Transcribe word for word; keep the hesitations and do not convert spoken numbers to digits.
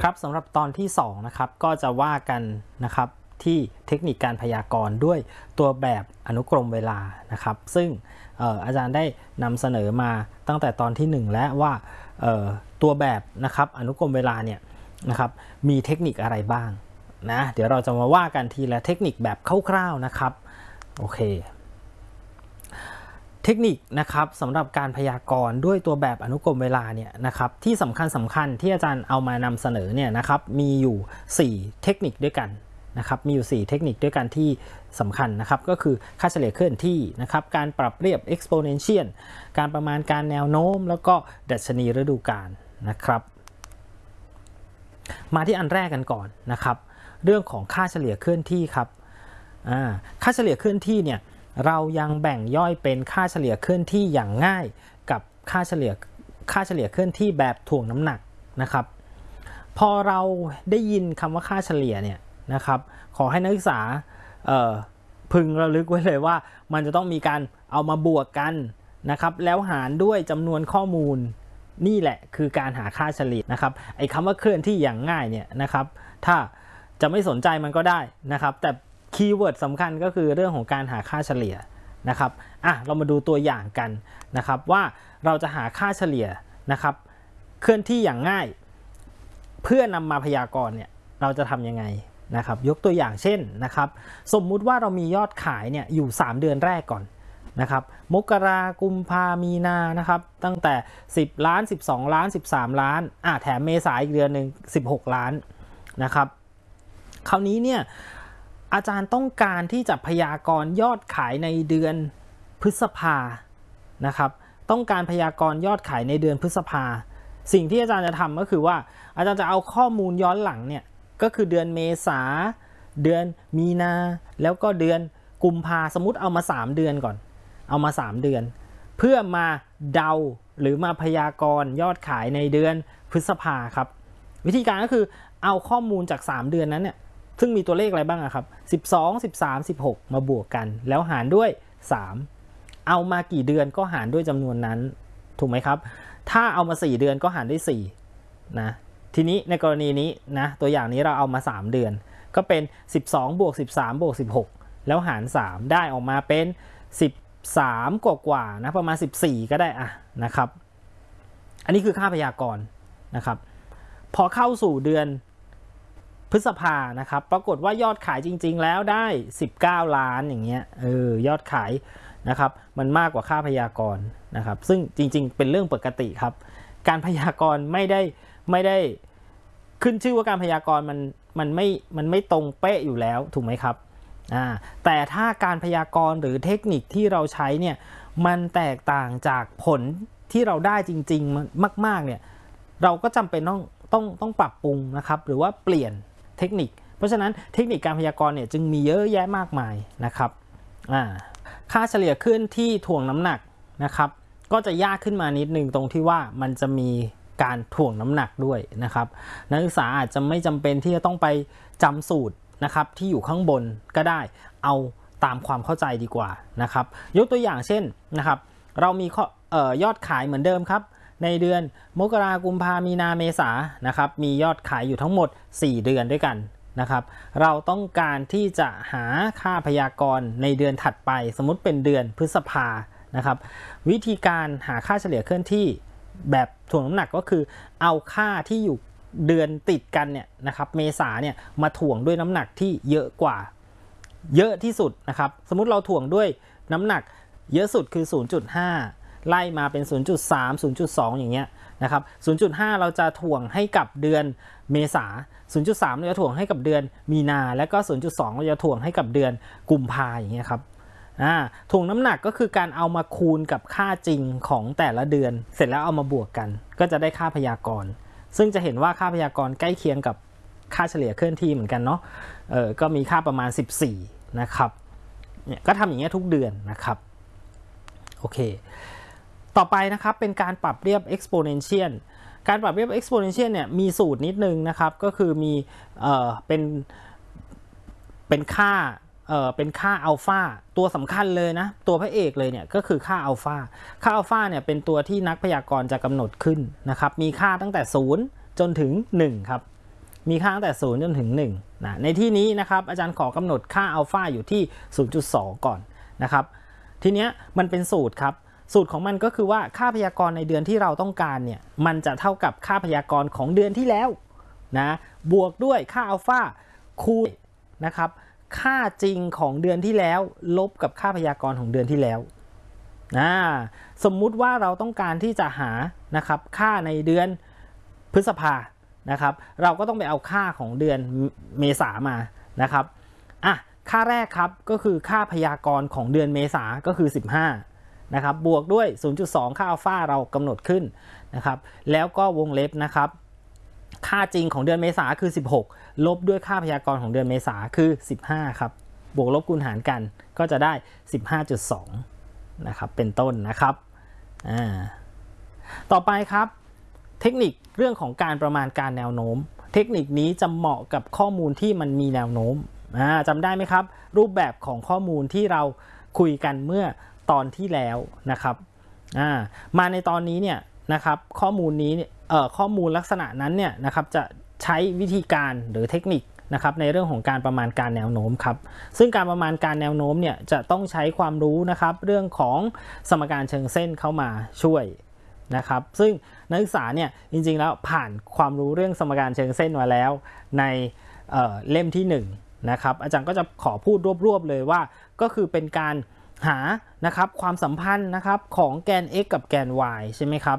ครับสำหรับตอนที่สองนะครับก็จะว่ากันนะครับที่เทคนิคการพยากรณ์ด้วยตัวแบบอนุกรมเวลานะครับซึ่ง อ, อาจารย์ได้นำเสนอมาตั้งแต่ตอนที่หนึ่งแล้วว่าตัวแบบนะครับอนุกรมเวลาเนี่ยนะครับมีเทคนิคอะไรบ้างนะเดี๋ยวเราจะมาว่ากันทีละเทคนิคแบบคร่าวๆนะครับโอเคเทคนิคนะครับสำหรับการพยากรณ์ด้วยตัวแบบอนุกรมเวลาเนี่ยนะครับที่สำคัญสำคัญที่อาจารย์เอามานำเสนอเนี่ยนะครับมีอยู่สี่เทคนิคด้วยกันนะครับมีอยู่สี่เทคนิคด้วยกันที่สำคัญนะครับก็คือค่าเฉลี่ยเคลื่อนที่นะครับการปรับเรียบ exponential การประมาณการแนวโน้มแล้วก็ดัชนีฤดูกาลนะครับมาที่อันแรกกันก่อนนะครับเรื่องของค่าเฉลี่ยเคลื่อนที่ครับค่าเฉลี่ยเคลื่อนที่เนี่ยเรายังแบ่งย่อยเป็นค่าเฉลี่ยเคลื่อนที่อย่างง่ายกับค่าเฉลี่ยค่าเฉลี่ยเคลื่อนที่แบบถ่วงน้ำหนักนะครับพอเราได้ยินคำว่าค่าเฉลี่ยเนี่ยนะครับขอให้นักศึกษาพึงระลึกไว้เลยว่ามันจะต้องมีการเอามาบวกกันนะครับแล้วหารด้วยจำนวนข้อมูลนี่แหละคือการหาค่าเฉลี่ยนะครับไอ้คำว่าเคลื่อนที่อย่างง่ายเนี่ยนะครับถ้าจะไม่สนใจมันก็ได้นะครับแต่คีย์เวิร์ดสำคัญก็คือเรื่องของการหาค่าเฉลี่ยนะครับอ่ะเรามาดูตัวอย่างกันนะครับว่าเราจะหาค่าเฉลี่ยนะครับเคลื่อนที่อย่างง่ายเพื่อนำมาพยากรณ์เนี่ยเราจะทำยังไงนะครับยกตัวอย่างเช่นนะครับสมมุติว่าเรามียอดขายเนี่ยอยู่สามเดือนแรกก่อนนะครับมกรากุมภามีนานะครับตั้งแต่สิบล้านสิบสองล้านสิบสามล้านอ่ะแถมเมษาอีกเดือนหนึ่งสิบหกล้านนะครับคราวนี้เนี่ยอาจารย์ต้องการที่จะพยากรณ์ยอดขายในเดือนพฤษภานะครับต้องการพยากรณ์ยอดขายในเดือนพฤษภาสิ่งที่อาจารย์จะทำก็คือว่าอาจารย์จะเอาข้อมูลย้อนหลังเนี่ยก็คือเดือนเมษาเดือนมีนาแล้วก็เดือนกุมภาสมมุติเอามาสามเดือนก่อนเอามาสามเดือนเพื่อมาเดาหรือมาพยากรณ์ยอดขายในเดือนพฤษภาครับวิธีการก็คือเอาข้อมูลจากสามเดือนนั้นเนี่ยซึ่งมีตัวเลขอะไรบ้างครับสิบสอง สิบสาม สิบหกมาบวกกันแล้วหารด้วยสามเอามากี่เดือนก็หารด้วยจำนวนนั้นถูกไหมครับถ้าเอามาสี่เดือนก็หารด้วยสี่นะทีนี้ในกรณีนี้นะตัวอย่างนี้เราเอามาสามเดือนก็เป็นสิบสองบวกสิบสามบวกสิบหกแล้วหารสามได้ออกมาเป็นสิบสามกว่าๆนะประมาณสิบสี่ก็ได้อะนะครับอันนี้คือค่าพยากรณ์นะครับพอเข้าสู่เดือนพฤษภานะครับปรากฏว่ายอดขายจริงๆแล้วได้สิบเก้าล้านอย่างเงี้ยเออยอดขายนะครับมันมากกว่าค่าพยากรณ์นะครับซึ่งจริงๆเป็นเรื่องปกติครับการพยากรณ์ไม่ได้ไม่ได้ขึ้นชื่อว่าการพยากรณ์มันมันไม่มันไม่ตรงเป๊ะอยู่แล้วถูกไหมครับอ่าแต่ถ้าการพยากรณ์หรือเทคนิคที่เราใช้เนี่ยมันแตกต่างจากผลที่เราได้จริงๆมากๆเนี่ยเราก็จำเป็นต้องต้องต้องปรับปรุงนะครับหรือว่าเปลี่ยนเทคนิคเพราะฉะนั้นเทคนิคการพยากรณ์เนี่ยจึงมีเยอะแยะมากมายนะครับอ่าค่าเฉลี่ยขึ้นที่ถ่วงน้ำหนักนะครับก็จะยากขึ้นมานิดนึงตรงที่ว่ามันจะมีการถ่วงน้ำหนักด้วยนะครับนักศึกษาอาจจะไม่จำเป็นที่จะต้องไปจำสูตรนะครับที่อยู่ข้างบนก็ได้เอาตามความเข้าใจดีกว่านะครับยกตัวอย่างเช่นนะครับเรามีเอ่อยอดขายเหมือนเดิมครับในเดือนมกรากุมภามีนาเมษานะครับมียอดขายอยู่ทั้งหมดสี่เดือนด้วยกันนะครับเราต้องการที่จะหาค่าพยากรณ์ในเดือนถัดไปสมมุติเป็นเดือนพฤษภานะครับวิธีการหาค่าเฉลี่ยเคลื่อนที่แบบถ่วงน้ำหนักก็คือเอาค่าที่อยู่เดือนติดกันเนี่ยนะครับเมษาเนี่ยมาถ่วงด้วยน้ำหนักที่เยอะกว่าเยอะที่สุดนะครับสมมุติเราถ่วงด้วยน้ำหนักเยอะสุดคือ ศูนย์จุดห้า ไล่มาเป็น ศูนย์จุดสาม ศูนย์จุดสอง อย่างเงี้ยนะครับ ศูนย์จุดห้า เราจะถ่วงให้กับเดือนเมษา ศูนย์จุดสาม เราจะถ่วงให้กับเดือนมีนาและก็ ศูนย์จุดสอง เราจะถ่วงให้กับเดือนกุมภาอย่างเงี้ยครับอ่าถ่วงน้ำหนักก็คือการเอามาคูณกับค่าจริงของแต่ละเดือนเสร็จแล้วเอามาบวกกันก็จะได้ค่าพยากรณ์ซึ่งจะเห็นว่าค่าพยากรณ์ใกล้เคียงกับค่าเฉลี่ยเคลื่อนที่เหมือนกันเนาะเออก็มีค่าประมาณสิบสี่นะครับเนี่ยก็ทำอย่างเงี้ยทุกเดือนนะครับโอเคต่อไปนะครับเป็นการปรับเรียบ exponential การปรับเรียบ exponential เนี่ยมีสูตรนิดนึงนะครับก็คือมีเอ่อเป็นเป็นค่าเอ่อเป็นค่าอัลฟาตัวสำคัญเลยนะตัวพระเอกเลยเนี่ยก็คือค่าอัลฟาค่าอัลฟาเนี่ยเป็นตัวที่นักพยากรณ์จะกำหนดขึ้นนะครับมีค่าตั้งแต่ศูนย์จนถึงหนึ่งครับมีค่าตั้งแต่ศูนย์จนถึงหนึ่งนะในที่นี้นะครับอาจารย์ขอกำหนดค่าอัลฟาอยู่ที่ ศูนย์จุดสอง ก่อนนะครับทีเนี้ยมันเป็นสูตรครับสูตรของมันก็คือว่าค่าพยากรณ์ในเดือนที่เราต้องการเนี่ยมันจะเท่ากับค่าพยากรณ์ของเดือนที่แล้วนะบวกด้วยค่าอัลฟาคูณนะครับค่าจริงของเดือนที่แล้วลบกับค่าพยากรณ์ของเดือนที่แล้วนะสมมุติว่าเราต้องการที่จะหานะครับค่าในเดือนพฤษภานะครับเราก็ต้องไปเอาค่าของเดือนเมษามานะครับอ่ะค่าแรกครับก็คือค่าพยากรณ์ของเดือนเมษาก็คือสิบห้านะครับบวกด้วย ศูนย์จุดสอง ค่าอัลฟาเรากำหนดขึ้นนะครับแล้วก็วงเล็บนะครับค่าจริงของเดือนเมษาคือสิบหกลบด้วยค่าพยากรณ์ของเดือนเมษาคือสิบห้าครับบวกลบคูณหารกันก็จะได้ สิบห้าจุดสอง นะครับเป็นต้นนะครับอ่าต่อไปครับเทคนิคเรื่องของการประมาณการแนวโน้มเทคนิคนี้จะเหมาะกับข้อมูลที่มันมีแนวโน้มอ่าจำได้ไหมครับรูปแบบของข้อมูลที่เราคุยกันเมื่อตอนที่แล้วนะครับอ่ามาในตอนนี้เนี่ยนะครับข้อมูลนี้เอ่อข้อมูลลักษณะนั้นเนี่ยนะครับจะใช้วิธีการหรือเทคนิคนะครับในเรื่องของการประมาณการแนวโน้มครับซึ่งการประมาณการแนวโน้มเนี่ยจะต้องใช้ความรู้นะครับเรื่องของสมการเชิงเส้นเข้ามาช่วยนะครับซึ่งนักศึกษาเนี่ยจริงๆแล้วผ่านความรู้เรื่องสมการเชิงเส้นมาแล้วในเอ่อเล่มที่หนึ่งนะครับอาจารย์ก็จะขอพูดรวบๆเลยว่าก็คือเป็นการหานะครับความสัมพันธ์นะครับของแกน x กับแกน y ใช่ไหมครับ